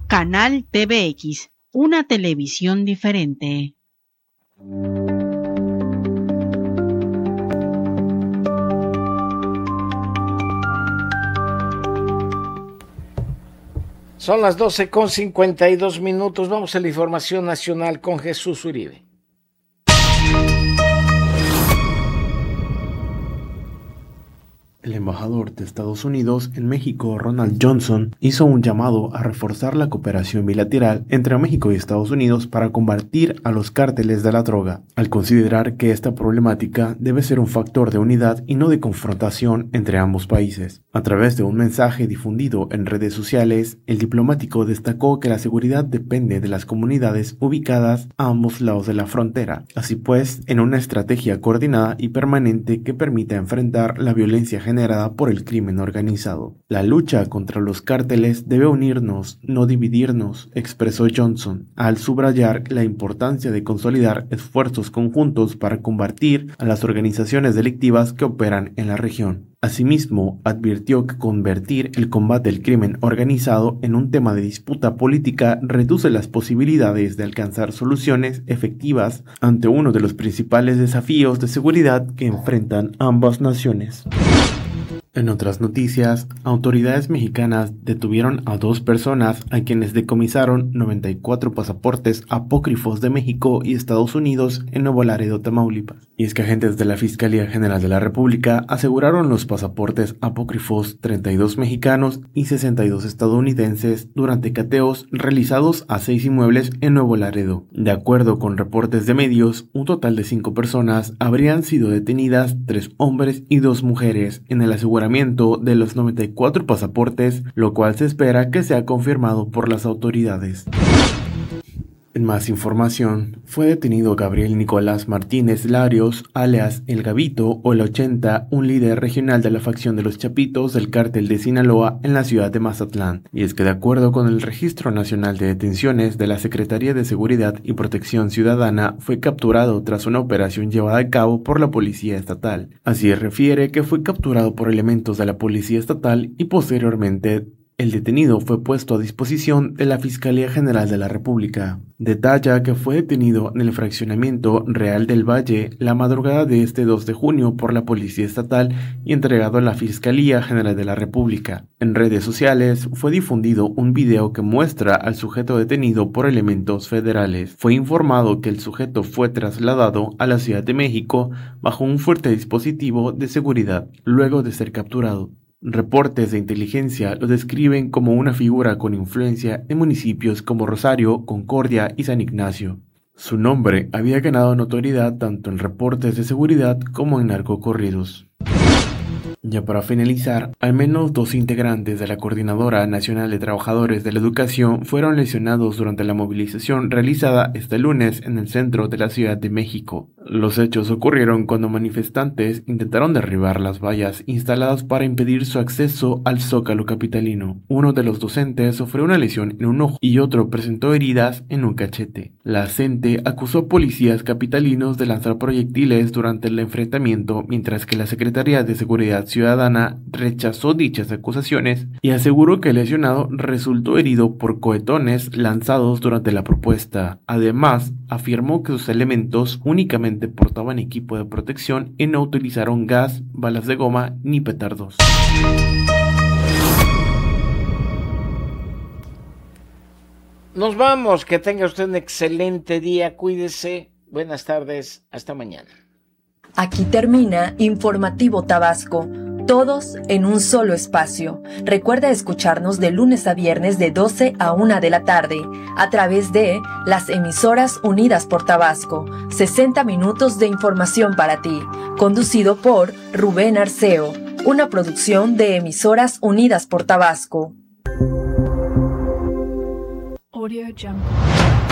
Canal TVX, una televisión diferente. Son las 12:52. Vamos a la información nacional con Jesús Uribe. El embajador de Estados Unidos en México, Ronald Johnson, hizo un llamado a reforzar la cooperación bilateral entre México y Estados Unidos para combatir a los cárteles de la droga, al considerar que esta problemática debe ser un factor de unidad y no de confrontación entre ambos países. A través de un mensaje difundido en redes sociales, el diplomático destacó que la seguridad depende de las comunidades ubicadas a ambos lados de la frontera, así pues, en una estrategia coordinada y permanente que permita enfrentar la violencia generada por el crimen organizado. La lucha contra los cárteles debe unirnos, no dividirnos, expresó Johnson, al subrayar la importancia de consolidar esfuerzos conjuntos para combatir a las organizaciones delictivas que operan en la región. Asimismo, advirtió que convertir el combate al crimen organizado en un tema de disputa política reduce las posibilidades de alcanzar soluciones efectivas ante uno de los principales desafíos de seguridad que enfrentan ambas naciones. En otras noticias, autoridades mexicanas detuvieron a 2 personas a quienes decomisaron 94 pasaportes apócrifos de México y Estados Unidos en Nuevo Laredo, Tamaulipas. Y es que agentes de la Fiscalía General de la República aseguraron los pasaportes apócrifos 32 mexicanos y 62 estadounidenses durante cateos realizados a 6 inmuebles en Nuevo Laredo. De acuerdo con reportes de medios, un total de 5 personas habrían sido detenidas, 3 hombres y 2 mujeres, en el aseguramiento de los 94 pasaportes, lo cual se espera que sea confirmado por las autoridades. En más información, fue detenido Gabriel Nicolás Martínez Larios, alias El Gabito o el 80, un líder regional de la facción de los Chapitos del cártel de Sinaloa en la ciudad de Mazatlán. Y es que de acuerdo con el Registro Nacional de Detenciones de la Secretaría de Seguridad y Protección Ciudadana, fue capturado tras una operación llevada a cabo por la Policía Estatal. Así refiere que fue capturado por elementos de la Policía Estatal y posteriormente el detenido fue puesto a disposición de la Fiscalía General de la República. Detalla que fue detenido en el fraccionamiento Real del Valle la madrugada de este 2 de junio por la Policía Estatal y entregado a la Fiscalía General de la República. En redes sociales fue difundido un video que muestra al sujeto detenido por elementos federales. Fue informado que el sujeto fue trasladado a la Ciudad de México bajo un fuerte dispositivo de seguridad, luego de ser capturado. Reportes de inteligencia lo describen como una figura con influencia en municipios como Rosario, Concordia y San Ignacio. Su nombre había ganado notoriedad tanto en reportes de seguridad como en narcocorridos. Ya para finalizar, al menos 2 integrantes de la Coordinadora Nacional de Trabajadores de la Educación fueron lesionados durante la movilización realizada este lunes en el centro de la Ciudad de México. Los hechos ocurrieron cuando manifestantes intentaron derribar las vallas instaladas para impedir su acceso al Zócalo capitalino. Uno de los docentes sufrió una lesión en un ojo y otro presentó heridas en un cachete. La CENTE acusó a policías capitalinos de lanzar proyectiles durante el enfrentamiento, mientras que la Secretaría de Seguridad Ciudadana rechazó dichas acusaciones y aseguró que el lesionado resultó herido por cohetones lanzados durante la protesta. Además, afirmó que sus elementos únicamente portaban equipo de protección y no utilizaron gas, balas de goma ni petardos. Nos vamos, que tenga usted un excelente día, cuídese, buenas tardes, hasta mañana. Aquí termina Informativo Tabasco, todos en un solo espacio. Recuerda escucharnos de lunes a viernes de 12 a 1 de la tarde, a través de las emisoras Unidas por Tabasco. 60 minutos de información para ti, conducido por Rubén Arceo, una producción de Emisoras Unidas por Tabasco. Audio Jungle.